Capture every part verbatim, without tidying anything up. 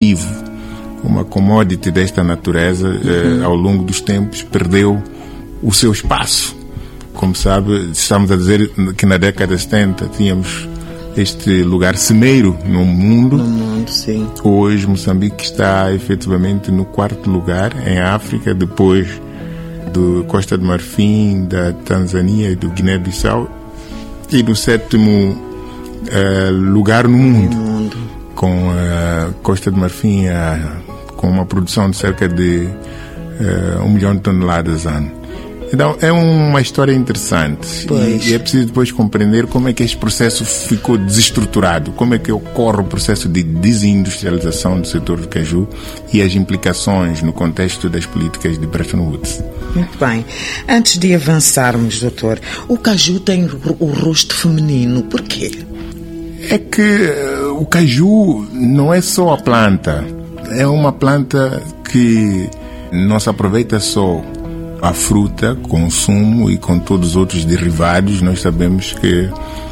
vivo, uma commodity desta natureza, uhum. eh, ao longo dos tempos perdeu o seu espaço. Como sabe, estamos a dizer que na década de setenta tínhamos este lugar cimeiro no mundo. No mundo, sim. Hoje Moçambique está efetivamente no quarto lugar em África, depois do Costa do Marfim, da Tanzânia e do Guiné-Bissau, e no sétimo uh, lugar no mundo, mundo. com a uh, Costa do Marfim uh, com uma produção de cerca de uh, um milhão de toneladas ano. Então é uma história interessante e, e é preciso depois compreender como é que este processo ficou desestruturado, como é que ocorre o processo de desindustrialização do setor do caju e as implicações no contexto das políticas de Bretton Woods. Muito bem. Antes de avançarmos, doutor, o caju tem o rosto feminino. Por quê? É que o caju não é só a planta, é uma planta que não se aproveita só a fruta, consumo e com todos os outros derivados. Nós sabemos que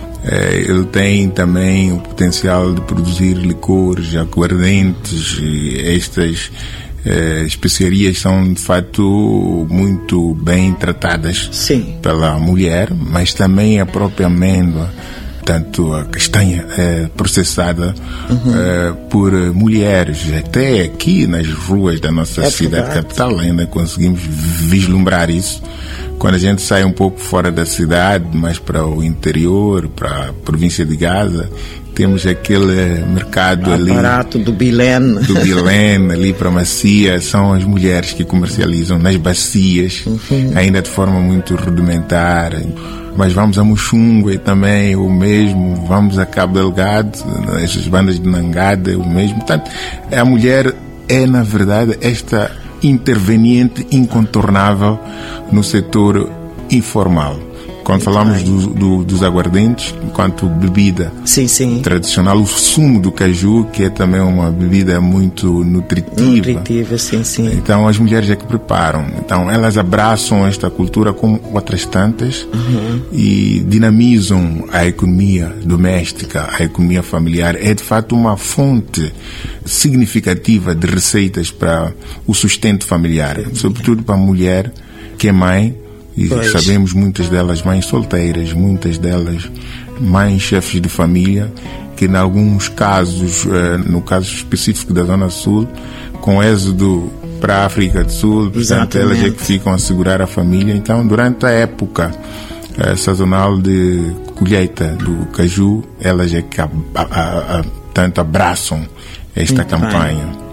eh, ele tem também o potencial de produzir licores, aguardentes, e estas eh, especiarias são de fato muito bem tratadas Sim. pela mulher, mas também a própria amêndoa, tanto a castanha é processada uhum. é, por mulheres. Até aqui nas ruas da nossa é cidade verdade. capital ainda conseguimos vislumbrar isso. Quando a gente sai um pouco fora da cidade, mais para o interior, para a província de Gaza, temos aquele mercado o ali. O aparato do Bilene. Do Bilene, ali para a Macia, são as mulheres que comercializam nas bacias, uhum. ainda de forma muito rudimentar. Mas vamos a Muxungue também, o mesmo, vamos a Cabo Delgado, essas bandas de Nangada, o mesmo. Portanto, a mulher é, na verdade, esta interveniente incontornável no setor informal. Quando falamos do, do, dos aguardentes, enquanto bebida sim, sim. tradicional, o sumo do caju, que é também uma bebida muito nutritiva. Nutritiva, sim, sim. Então, as mulheres é que preparam. Então, elas abraçam esta cultura como outras tantas uhum. e dinamizam a economia doméstica, a economia familiar. É, de fato, uma fonte significativa de receitas para o sustento familiar, sim. sobretudo para a mulher que é mãe. E pois. sabemos muitas delas mães solteiras, muitas delas mães chefes de família, que em alguns casos, no caso específico da Zona Sul, com êxodo para a África do Sul, portanto, elas é que ficam a segurar a família. Então, durante a época eh, sazonal de colheita do caju, elas é que a, a, a, a, tanto abraçam esta Muito campanha. Bem.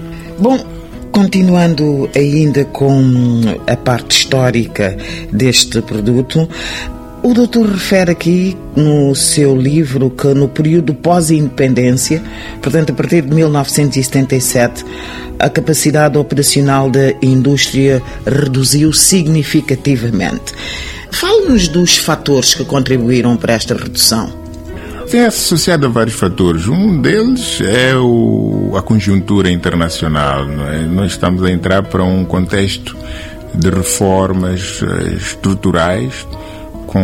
Bom, continuando ainda com a parte histórica deste produto, o doutor refere aqui no seu livro que no período pós-independência, portanto a partir de mil novecentos e setenta e sete, a capacidade operacional da indústria reduziu significativamente. Fale-nos dos fatores que contribuíram para esta redução. É associado a vários fatores. Um deles é o, a conjuntura internacional. Não é? Nós estamos a entrar para um contexto de reformas uh, estruturais, com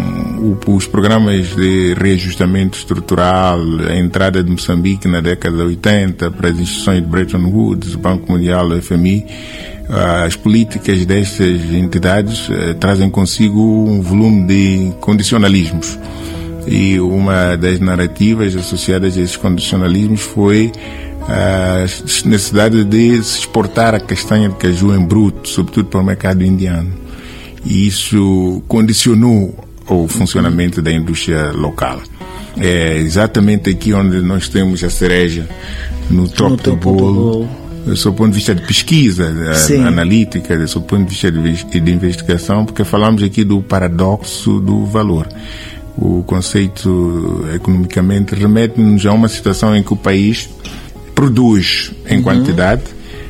o, os programas de reajustamento estrutural, a entrada de Moçambique na década de oitenta para as instituições de Bretton Woods, o Banco Mundial, o F M I. Uh, as políticas destas entidades uh, trazem consigo um volume de condicionalismos. E uma das narrativas associadas a esses condicionalismos foi a necessidade de se exportar a castanha de caju em bruto, sobretudo para o mercado indiano. E isso condicionou o funcionamento da indústria local. É exatamente aqui onde nós temos a cereja no topo, no topo do bolo. Do do ponto de vista de pesquisa Sim. analítica, do ponto de vista de, de investigação, porque falamos aqui do paradoxo do valor. O conceito economicamente remete-nos a uma situação em que o país produz em uhum. quantidade,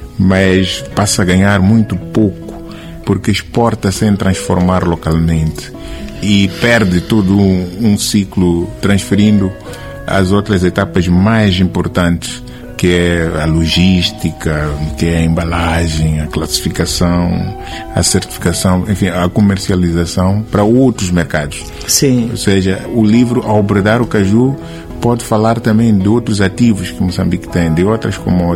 mas passa a ganhar muito pouco, porque exporta sem transformar localmente e perde todo um, um ciclo, transferindo as outras etapas mais importantes, que é a logística, que é a embalagem, a classificação, a certificação, enfim, a comercialização para outros mercados. Sim. Ou seja, o livro, ao abordar o caju, pode falar também de outros ativos que Moçambique tem, de outras commodities.